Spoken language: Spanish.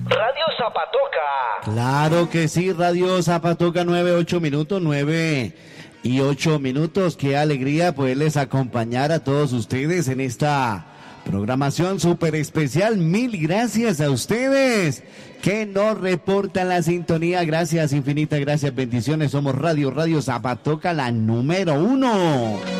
Radio Zapatoca. Claro que sí, Radio Zapatoca, 9:08. Qué alegría poderles acompañar a todos ustedes en esta programación súper especial. Mil gracias a ustedes que nos reportan la sintonía. Gracias, infinitas gracias, bendiciones. Somos Radio Zapatoca, la número 1.